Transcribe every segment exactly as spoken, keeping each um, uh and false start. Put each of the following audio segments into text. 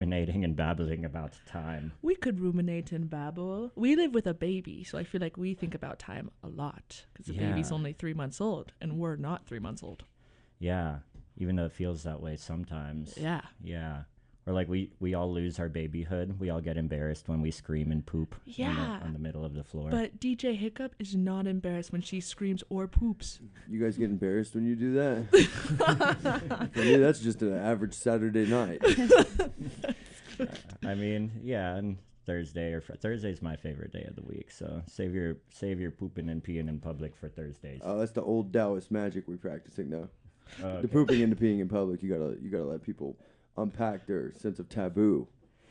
ruminating and babbling about time. We could ruminate and babble. We live with a baby, so I feel like we think about time a lot because the Yeah. baby's only three months old, and we're not three months old. Yeah, even though it feels that way sometimes. Yeah. Yeah. Or like we, we all lose our babyhood. We all get embarrassed when we scream and poop on, Yeah. the, on the middle of the floor. But D J Hiccup is not embarrassed when she screams or poops. You guys get embarrassed when you do that? For me, that's just an average Saturday night. I mean, yeah, and Thursday or fr- Thursday's my favorite day of the week. So save your save your pooping and peeing in public for Thursdays. Oh, that's the old Taoist magic we're practicing now. Oh, okay. The pooping and the peeing in public, you gotta you gotta let people unpack their sense of taboo.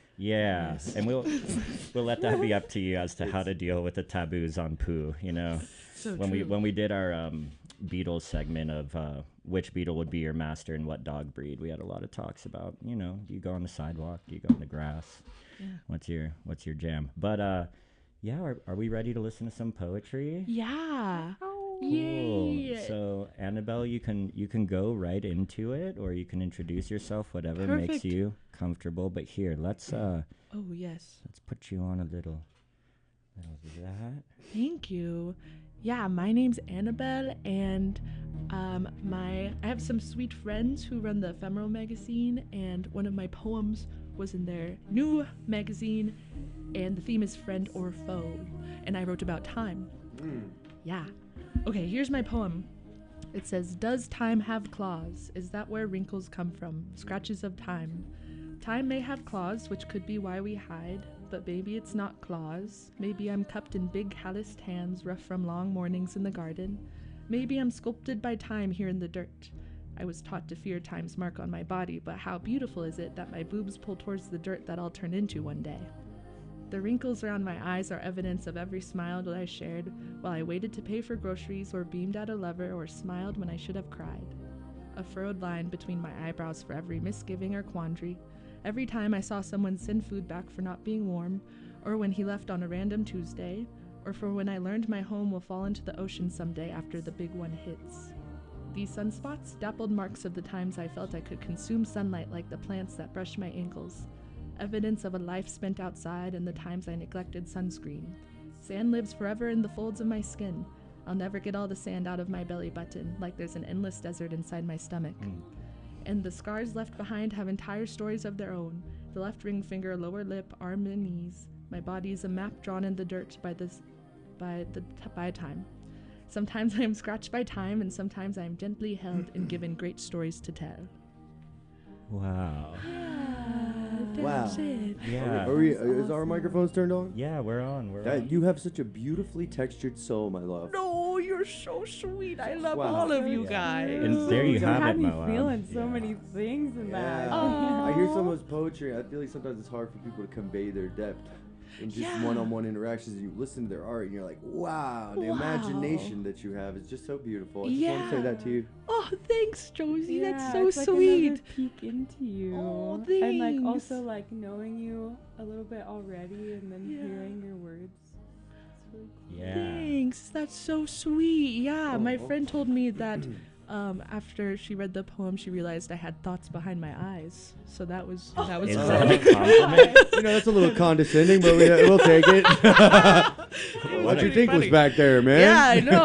Yeah, Yes. and we'll we'll let that be up to you as to how to deal with the taboos on poo. You know, So when true. we when we did our um, Beatles segment of uh, which Beatle would be your master and what dog breed, we had a lot of talks about. You know, do you go on the sidewalk? Do you go on the grass? Yeah. What's your what's your jam? But uh, yeah, are, are we ready to listen to some poetry? Yeah. Cool. Yay. So Annabelle, you can you can go right into it, or you can introduce yourself, whatever makes Perfect. you comfortable. But here, let's uh Oh, yes. let's put you on a little little that. Thank you. Yeah, my name's Annabelle, and um, my I have some sweet friends who run the Ephemeral magazine, and one of my poems was in their new magazine, and the theme is friend or foe, and I wrote about time. Yeah. Okay, here's my poem. It says, does time have claws? Is that where wrinkles come from? Scratches of time. Time may have claws, which could be why we hide, but maybe it's not claws. Maybe I'm cupped in big calloused hands, rough from long mornings in the garden. Maybe I'm sculpted by time here in the dirt. I was taught to fear time's mark on my body, but how beautiful is it that my boobs pull towards the dirt that I'll turn into one day. The wrinkles around my eyes are evidence of every smile that I shared while I waited to pay for groceries or beamed at a lover or smiled when I should have cried. A furrowed line between my eyebrows for every misgiving or quandary, every time I saw someone send food back for not being warm, or when he left on a random Tuesday, or for when I learned my home will fall into the ocean someday after the big one hits. These sunspots, dappled marks of the times I felt I could consume sunlight like the plants that brushed my ankles. Evidence of a life spent outside and the times I neglected sunscreen. Sand lives forever in the folds of my skin. I'll never get all the sand out of my belly button, like there's an endless desert inside my stomach. Mm. And the scars left behind have entire stories of their own. The left ring finger, lower lip, arm, and knees. My body is a map drawn in the dirt by this, by the t- by time. Sometimes I am scratched by time, and sometimes I am gently held and given great stories to tell. Wow. Wow. That's it. Yeah. Are we, That's is our awesome. microphones turned on? Yeah, we're on. We're That, on. you have such a beautifully textured soul, my love. No, you're so sweet. I love Wow. all of So you cute. guys. And there you You have had it, me Moab. feeling so Yeah. many things in that. Yeah. Aw. I hear someone's poetry. I feel like sometimes it's hard for people to convey their depth in just Yeah. one-on-one interactions. And you listen to their art, and you're like, "Wow, the Wow. imagination that you have is just so beautiful." I just want to say Yeah. that to you. Oh, thanks, Josie. Yeah, That's so it's like sweet. another peek into you. Aw, And like thanks. also like knowing you a little bit already and then Yeah. hearing your words. It's really cool. Yeah. Thanks. That's so sweet. Yeah, my Oh. friend told me that um, after she read the poem, she realized I had thoughts behind my eyes. So that was that was Is fun. that a compliment? You know, that's a little condescending, but we, we'll take it. What you pretty think was funny. back there, man? Yeah, I know.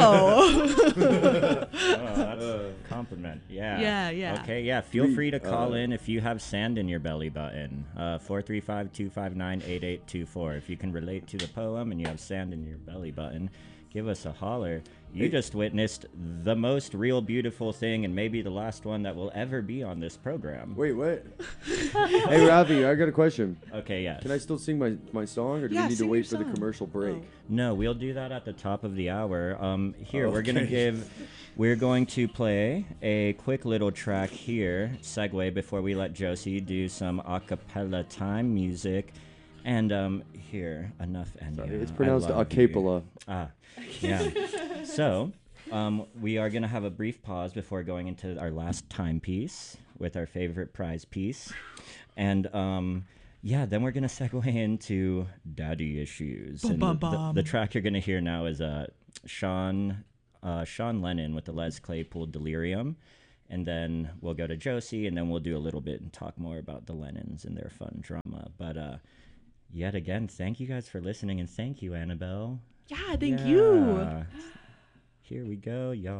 Oh, that's a compliment. Yeah. Yeah, yeah. Okay, yeah. Feel We- free to call uh, in if you have sand in your belly button. Uh, four three five, two five nine, eight eight two four. If you can relate to the poem and you have sand in your belly button, give us a holler. You Hey. just witnessed the most real beautiful thing and maybe the last one that will ever be on this program. Wait, what? Hey, Ravi, I got a question. Okay, yes. Can I still sing my, my song, or do Yeah, we need to sing wait your for the song. commercial break? Oh. No, we'll do that at the top of the hour. Um, here we're gonna Okay. give, we're going to play a quick little track here, segue before we let Josie do some a cappella time music, and um, here enough. And Sorry, it's pronounced a cappella. Ah, yeah. So, um, we are gonna have a brief pause before going into our last timepiece with our favorite prize piece, and um. Yeah, then we're gonna segue into daddy issues. Bum, And bum, the, the, bum. the track you're gonna hear now is uh, Sean uh, Sean Lennon with the Les Claypool Delirium, and then we'll go to Josie, and then we'll do a little bit and talk more about the Lennons and their fun drama. But uh, yet again, thank you guys for listening, and thank you, Annabelle. Yeah, thank you. Yeah. Here we go, y'all.